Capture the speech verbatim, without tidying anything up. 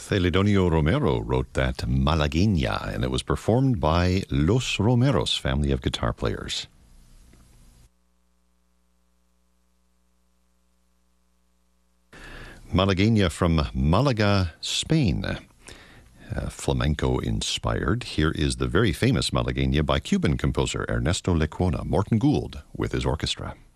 Celedonio Romero wrote that Malagueña, and it was performed by Los Romeros, family of guitar players. Malagueña from Malaga, Spain. Uh, flamenco-inspired. Here is the very famous Malagueña by Cuban composer Ernesto Lecuona, Morton Gould with his orchestra.